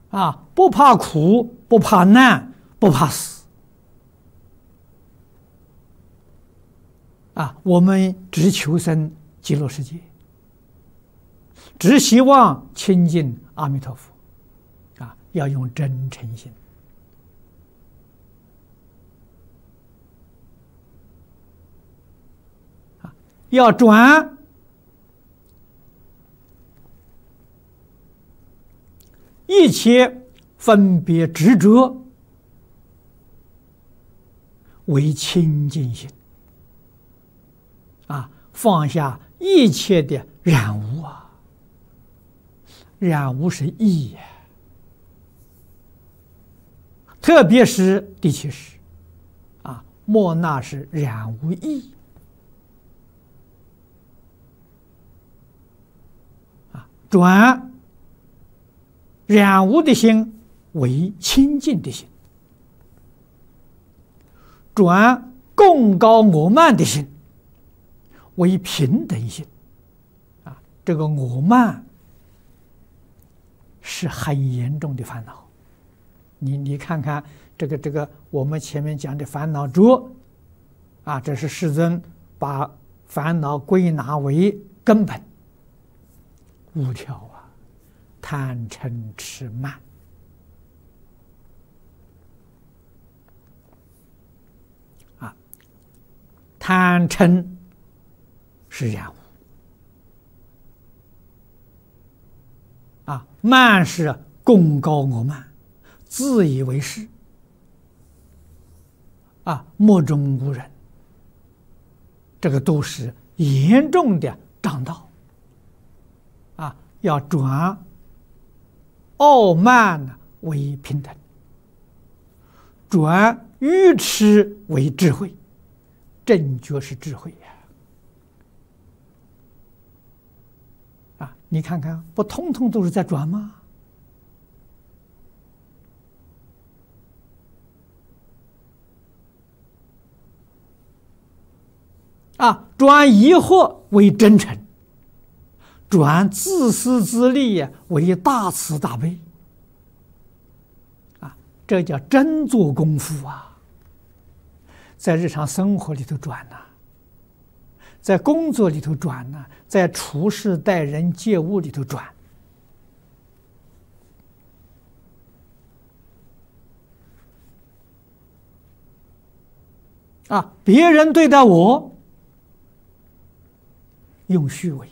不怕苦，不怕难，不怕死。我们只求生极乐世界，只希望亲近阿弥陀佛，要用真诚心。要转一切分别执着为清净心，放下一切的染污染污是意特别是第七识莫那是染污意转染污的心为清净的心，转贡高我慢的心为平等心。这个我慢是很严重的烦恼。你看看这个我们前面讲的烦恼浊这是世尊把烦恼归纳为根本5条贪嗔痴慢。贪嗔是染污慢是贡高我慢，自以为是目中无人，这个都是严重的障道要转傲慢为平等，转愚痴为智慧。正觉是智慧你看看，不通通都是在转吗？转疑惑为真诚，转自私自利为大慈大悲这叫真做功夫在日常生活里头转在工作里头转在处事待人接物里头转别人对待我用虚伪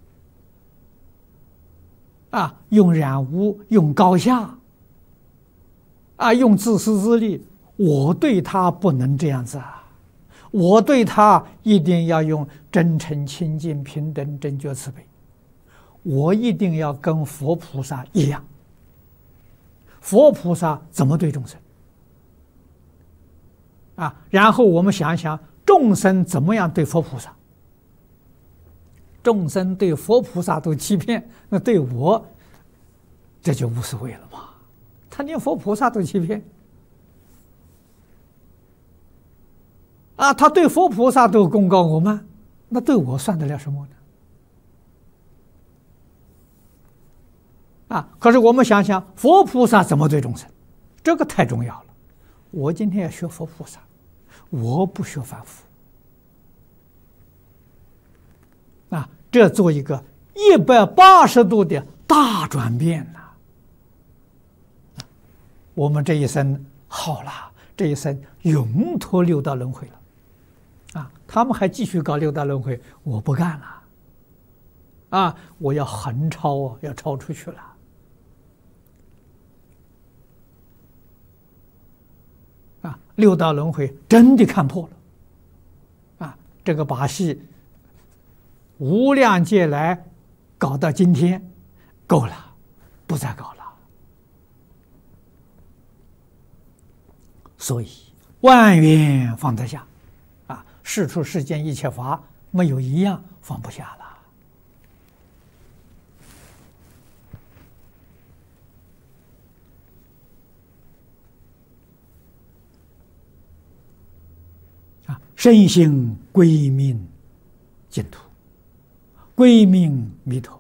用染污，用高下用自私自利，我对他不能这样子我对他一定要用真诚清净平等正觉慈悲，我一定要跟佛菩萨一样。佛菩萨怎么对众生然后我们想一想众生怎么样对佛菩萨，众生对佛菩萨都欺骗，那对我这就无所谓了嘛。他连佛菩萨都欺骗他对佛菩萨都贡高我慢，那对我算得了什么呢？可是我们想想佛菩萨怎么对众生，这个太重要了。我今天要学佛菩萨，我不学凡夫这做一个180度的大转变我们这一生好了，这一生永脱六道轮回了他们还继续搞六道轮回，我不干了我要横超要超出去了六道轮回真的看破了这个把戏无量劫来搞到今天够了，不再搞了。所以万缘放得下世出世间一切法，没有一样放不下了身心归命净土，归命弥陀，